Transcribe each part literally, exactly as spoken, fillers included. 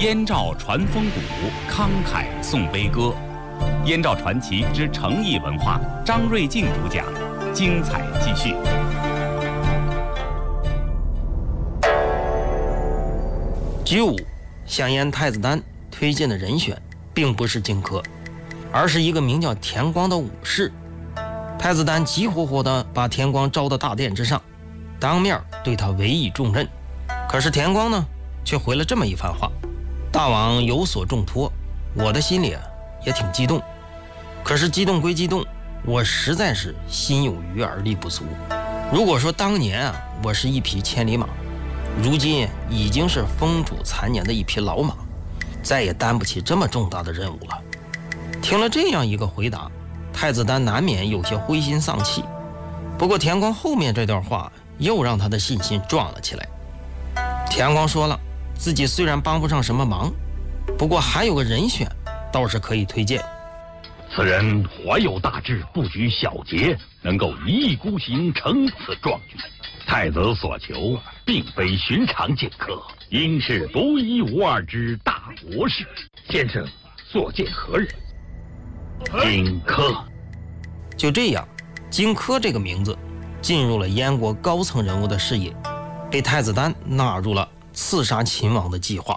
燕赵传风骨，慷慨颂悲歌。燕赵传奇之诚意文化，张瑞静主讲，精彩继续。 居五向燕太子丹推荐的人选并不是荆轲，而是一个名叫田光的武士。太子丹急火火地把田光招到大殿之上，当面对他委以重任。可是田光呢，却回了这么一番话：大王有所重托，我的心里啊也挺激动。可是激动归激动，我实在是心有余而力不足。如果说当年啊，我是一匹千里马，如今已经是风烛残年的一匹老马，再也担不起这么重大的任务了。听了这样一个回答，太子丹难免有些灰心丧气。不过田光后面这段话又让他的信心壮了起来。田光说了，自己虽然帮不上什么忙，不过还有个人选倒是可以推荐。 此人怀有大志，不拘小节，能够一意孤行，成此壮举。太子所求并非寻常剑客，应是独一无二之大国士。先生所见何人？荆轲。 就这样，荆轲这个名字进入了燕国高层人物的视野，被太子丹纳入了刺杀秦王的计划。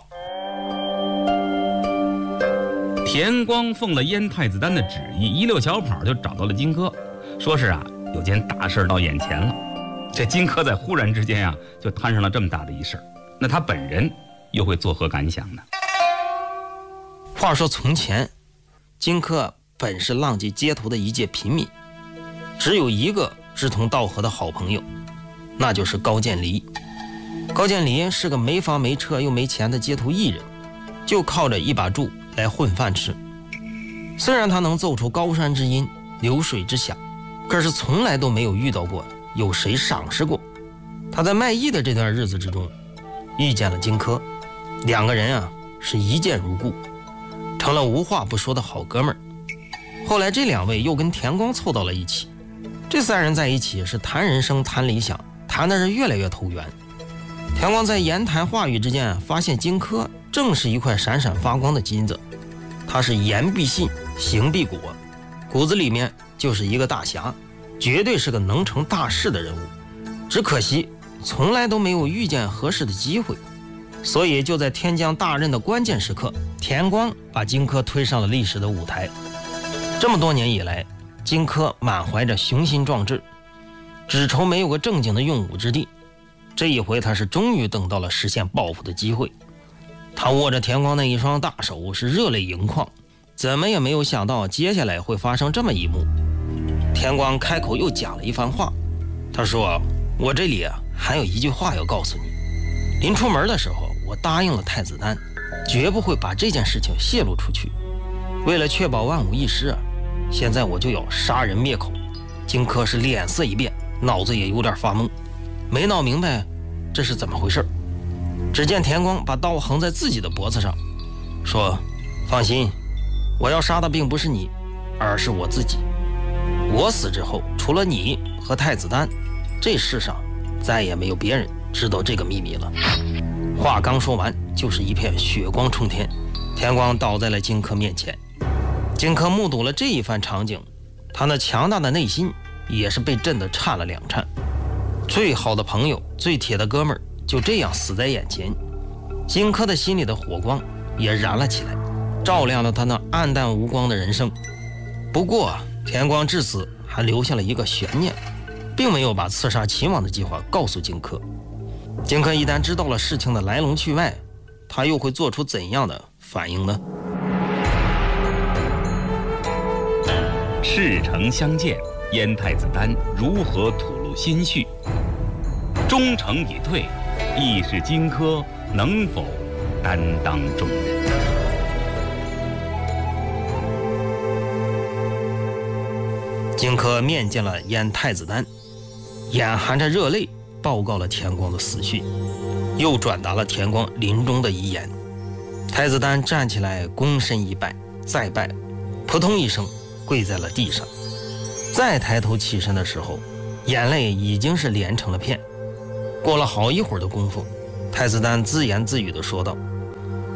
田光奉了燕太子丹的旨意，一溜小跑就找到了荆轲，说是啊，有件大事到眼前了。这荆轲在忽然之间啊，就摊上了这么大的一事，那他本人又会作何感想呢？ 话说从前，荆轲本是浪迹街头的一介平民，只有一个志同道合的好朋友，那就是高渐离。高渐离是个没房没车又没钱的街头艺人，就靠着一把柱来混饭吃。虽然他能奏出高山之音，流水之响，可是从来都没有遇到过有谁赏识过。他在卖艺的这段日子之中遇见了荆轲，两个人啊是一见如故，成了无话不说的好哥们儿。后来这两位又跟田光凑到了一起，这三人在一起是谈人生谈理想，谈的是越来越投缘。田光在言谈话语之间啊，发现荆轲正是一块闪闪发光的金子，他是言必信，行必果，骨子里面就是一个大侠，绝对是个能成大事的人物。只可惜从来都没有遇见合适的机会，所以就在天降大任的关键时刻，田光把荆轲推上了历史的舞台。这么多年以来，荆轲满怀着雄心壮志，只愁没有个正经的用武之地。这一回他是终于等到了实现抱负的机会。他握着田光那一双大手是热泪盈眶，怎么也没有想到接下来会发生这么一幕。田光开口又讲了一番话，他说，我这里啊还有一句话要告诉你，临出门的时候我答应了太子丹，绝不会把这件事情泄露出去。为了确保万无一失啊，现在我就要杀人灭口。荆轲是脸色一变，脑子也有点发懵，没闹明白这是怎么回事。只见田光把刀横在自己的脖子上，说，放心，我要杀的并不是你，而是我自己。我死之后，除了你和太子丹，这世上再也没有别人知道这个秘密了。话刚说完，就是一片血光冲天，田光倒在了荆轲面前。荆轲目睹了这一番场景，他那强大的内心也是被震得颤了两颤。最好的朋友，最铁的哥们儿就这样死在眼前，荆轲的心里的火光也燃了起来，照亮了他那暗淡无光的人生。不过田光至此还留下了一个悬念，并没有把刺杀秦王的计划告诉荆轲。荆轲一旦知道了事情的来龙去脉，他又会做出怎样的反应呢？ 赤诚相见，燕太子丹如何吐露心绪？忠诚已退，亦是荆轲能否担当重任？ 荆轲面见了燕太子丹，眼含着热泪报告了田光的死讯，又转达了田光临终的遗言。太子丹站起来躬身一拜，再拜，扑通一声跪在了地上。再抬头起身的时候，眼泪已经是连成了片。过了好一会儿的功夫，太子丹自言自语地说道，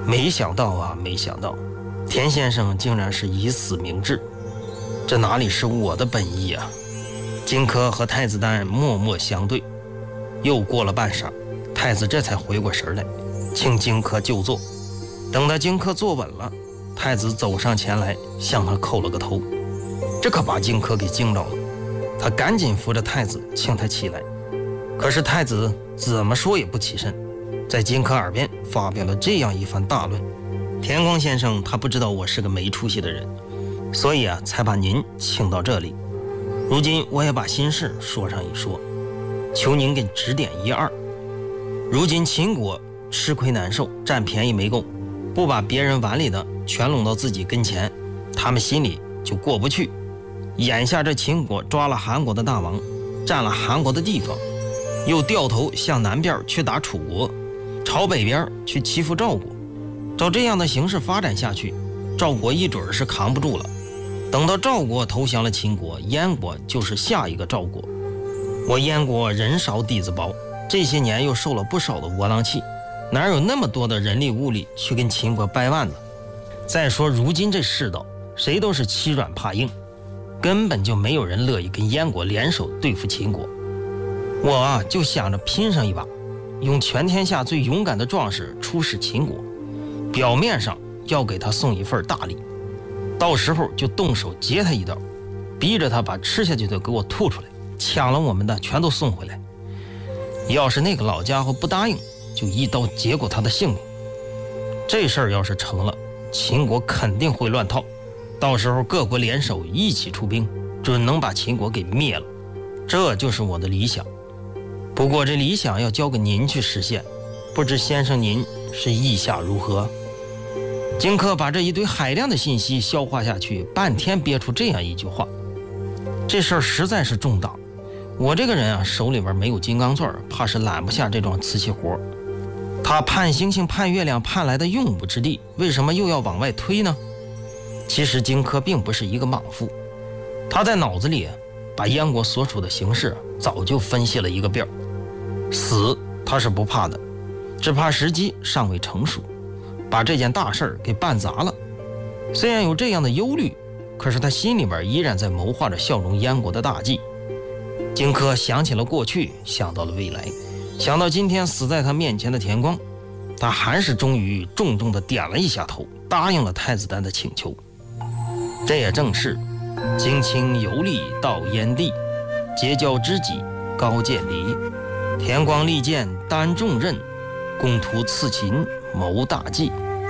没想到啊，没想到，田先生竟然是以死明志，这哪里是我的本意啊？荆轲和太子丹默默相对，又过了半晌，太子这才回过神来，请荆轲就坐。等到荆轲坐稳了，太子走上前来，向他叩了个头。这可把荆轲给惊着了，他赶紧扶着太子，请他起来。可是太子怎么说也不起身，在荆轲耳边发表了这样一番大论。田光先生他不知道我是个没出息的人，所以啊，才把您请到这里。如今我也把心事说上一说，求您给指点一二。如今秦国吃亏难受，占便宜没够，不把别人碗里的全拢到自己跟前，他们心里就过不去。眼下这秦国抓了韩国的大王，占了韩国的地方，又掉头向南边去打楚国，朝北边去欺负赵国。照这样的形势发展下去，赵国一准是扛不住了。等到赵国投降了秦国，燕国就是下一个赵国。我燕国人少底子薄，这些年又受了不少的窝囊气，哪有那么多的人力物力去跟秦国掰腕呢？再说如今这世道，谁都是欺软怕硬，根本就没有人乐意跟燕国联手对付秦国。我啊就想着拼上一把，用全天下最勇敢的壮士出使秦国，表面上要给他送一份大礼，到时候就动手截他一刀，逼着他把吃下去的给我吐出来，抢了我们的全都送回来。要是那个老家伙不答应，就一刀结果他的性命。这事儿要是成了，秦国肯定会乱套，到时候各国联手一起出兵，准能把秦国给灭了。这就是我的理想。不过这理想要交给您去实现，不知先生您是意下如何？荆轲把这一堆海量的信息消化下去，半天憋出这样一句话：这事儿实在是重大，我这个人啊，手里边没有金刚钻，怕是揽不下这桩瓷器活。他盼星星盼月亮盼来的用武之地，为什么又要往外推呢？其实荆轲并不是一个莽夫，他在脑子里把燕国所处的形势早就分析了一个遍。死他是不怕的，只怕时机尚未成熟，把这件大事儿给办砸了。虽然有这样的忧虑，可是他心里边依然在谋划着效忠燕国的大计。荆轲想起了过去，想到了未来，想到今天死在他面前的田光，他还是终于重重地点了一下头，答应了太子丹的请求。这也正是荆卿游历到燕地，结交知己高渐离，田光利剑担重任，共图刺秦谋大计。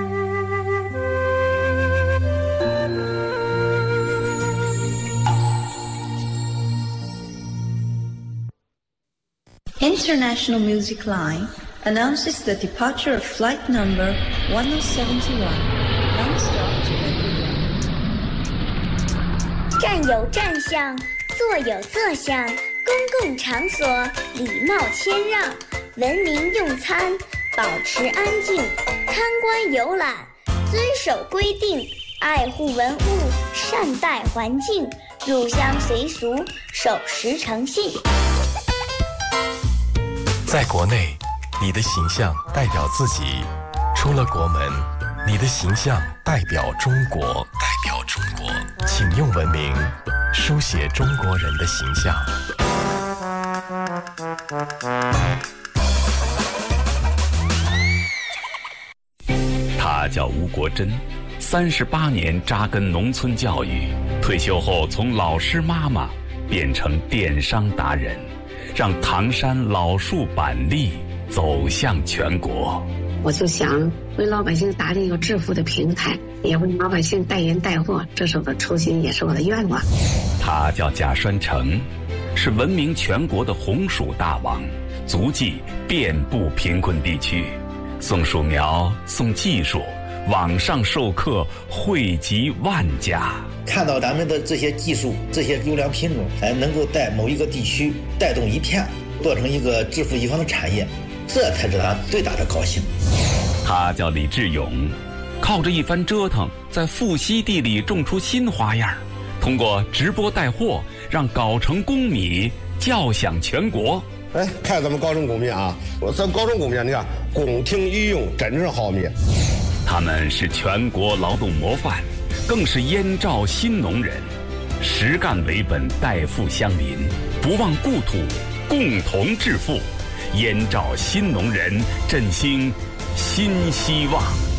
International Music Line announces the departure of flight number one oh seventy-one, non-stop to Vancouver. 站有站相，坐有坐相，公共场所礼貌谦让，文明用餐，保持安静，参观游览，遵守规定，爱护文物，善待环境，入乡随俗，守时诚信。 在国内，你的形象代表自己；出了国门，你的形象代表中国。代表中国，请用文明书写中国人的形象。 他叫吴国珍，三十八年扎根农村教育，退休后从老师妈妈变成电商达人，让唐山老树板栗走向全国。 我就想为老百姓打理一个致富的平台，也为老百姓代言带货，这是我的初心，也是我的愿望。 他叫贾栓成，是闻名全国的红薯大王，足迹遍布贫困地区，送薯苗，送技术，网上授课惠及万家。 看到咱们的这些技术，这些优良品种，还能够在某一个地区带动一片，做成一个致富一方的产业，这才是咱最大的高兴。 他叫李志勇，靠着一番折腾，在富硒地里种出新花样，通过直播带货，让藁城公米叫响全国。 哎，看咱们藁城公米啊，我咱藁城公米，你看宫廷御用真正好米。 他们是全国劳动模范，更是燕赵新农人，实干为本，代富乡邻，不忘故土，共同致富。燕赵新农人振兴新希望。